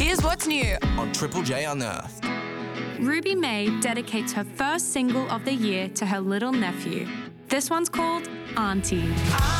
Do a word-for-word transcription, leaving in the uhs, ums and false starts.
Here's what's new on Triple J Unearthed. Ruby May dedicates her first single of the year to her little nephew. This one's called Auntie.